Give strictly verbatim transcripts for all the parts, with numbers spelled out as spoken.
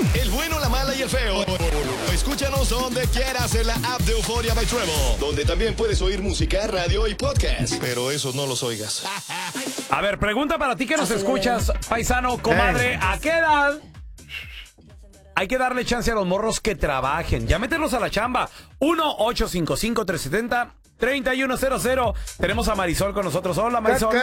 El bueno, la mala y el feo. Escúchanos donde quieras en la app de Euforia by Trevo, donde también puedes oír música, radio y podcast. Pero esos no los oigas. A ver, pregunta para ti que nos escuchas, paisano, comadre. ¿A qué edad hay que darle chance a los morros que trabajen? Ya mételos a la chamba. uno ocho cinco cinco, tres siete cero, tres uno cero cero. Tenemos a Marisol con nosotros. Hola, Marisol.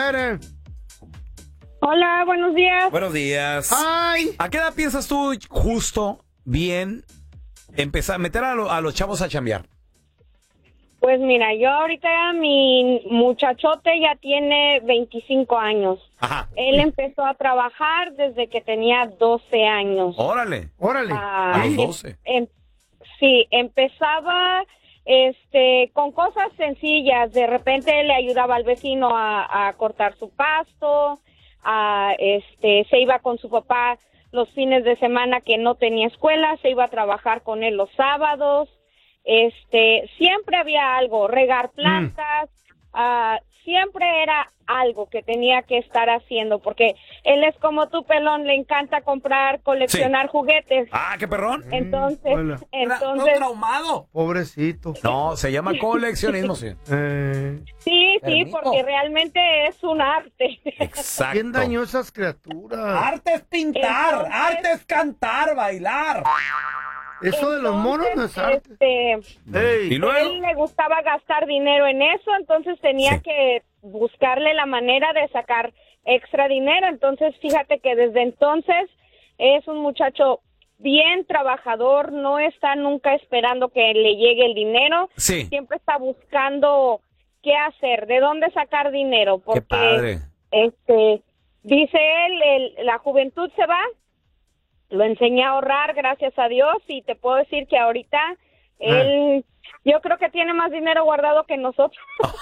Hola, buenos días. Buenos días. Ay. ¿A qué edad piensas tú justo, bien, empezar, meter a, lo, a los chavos a chambear? Pues mira, yo ahorita mi muchachote ya tiene veinticinco años. Ajá. Él empezó a trabajar desde que tenía doce años. Órale. Órale. Ah, A los em- doce. em- sí, empezaba este con cosas sencillas. De repente le ayudaba al vecino a, a cortar su pasto, a, este, se iba con su papá los fines de semana que no tenía escuela, se iba a trabajar con él los sábados. Este, siempre había algo, regar plantas, mm. uh, siempre era algo que tenía que estar haciendo, porque él es como tu pelón, le encanta comprar, coleccionar sí. juguetes. Ah, qué perrón. Entonces, Hola. entonces, traumado. Pobrecito. No, se llama coleccionismo, sí. Eh, sí, sí, Permiso. porque realmente es un arte. Exacto. ¿Quién dañó esas criaturas? Arte es pintar, Entonces- arte es cantar, bailar. Eso de los monos no es arte. Este, Ey. Y luego, él le gustaba gastar dinero en eso, entonces tenía Sí. que buscarle la manera de sacar extra dinero. Entonces, fíjate que desde entonces es un muchacho bien trabajador, no está nunca esperando que le llegue el dinero, sí. siempre está buscando qué hacer, de dónde sacar dinero, Qué porque padre. este dice él, el- la juventud se va. Lo enseñé a ahorrar, gracias a Dios, y te puedo decir que ahorita él, yo creo que tiene más dinero guardado que nosotros.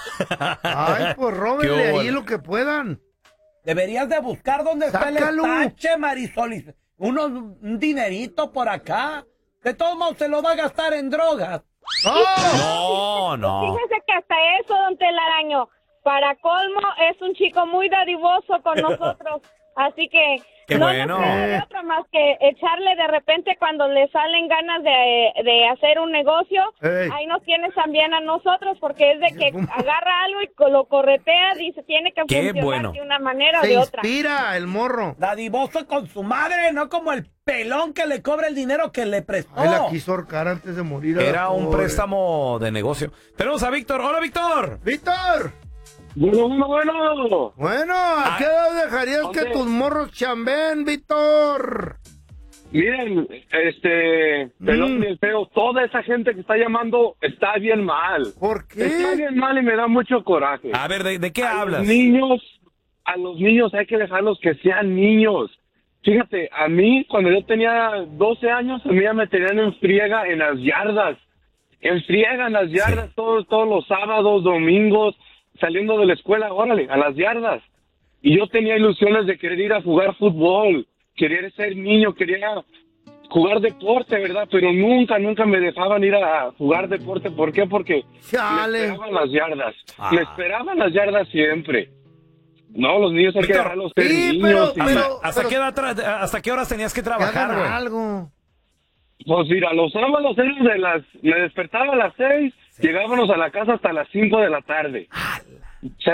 Ay, pues róbenle Qué ahí bueno. lo que puedan. Deberías de buscar dónde está Sácalo. el estache, Marisol. y Uno, un dinerito por acá. De todos modos se lo va a gastar en drogas. No, no. Fíjese que hasta eso, don Telaraño, para colmo, es un chico muy dadivoso con nosotros, así que Qué no bueno. nos queda de otra más que echarle de repente cuando le salen ganas de, de hacer un negocio, Ey. ahí nos tienes también a nosotros, porque es de que agarra algo y co- lo corretea, dice, tiene que Qué funcionar bueno. de una manera o Se de otra. inspira el morro. Dadivoso con su madre, no como el pelón que le cobra el dinero que le prestó. Ay, la quiso ahorcar antes de morir. a la Era un pobre. préstamo de negocio. Tenemos a Víctor. Hola, Víctor. ¡Víctor! Bueno, bueno, bueno. Bueno, ¿a Ah. qué edad dejarías que ¿Dónde? tus morros chambeen, Víctor? Miren, este, pelón Mm. y el feo, toda esa gente que está llamando está bien mal. ¿Por Está qué? bien mal y me da mucho coraje. A ver, ¿de, de qué A hablas? los niños, a los niños hay que dejarlos que sean niños. Fíjate, a mí, cuando yo tenía doce años, a mí ya me tenían en friega en las yardas. En friega en las yardas todos, todos los sábados, domingos, saliendo de la escuela, órale, a las yardas. Y yo tenía ilusiones de querer ir a jugar fútbol, querer ser niño, quería jugar deporte, ¿verdad? Pero nunca, nunca me dejaban ir a jugar deporte. ¿Por qué? Porque Chale. me esperaban las yardas. Ah. Me esperaban las yardas siempre. No, los niños hay que Víctor, dejarlos ser sí, niños. pero- y- ¿Hasta, pero- hasta qué edad tra- ¿Hasta qué horas tenías que Que trabajar, hagan güey? algo. Pues mira, los sábados eran de las... Me despertaba a las seis, llegábamos a la casa hasta las cinco de la tarde.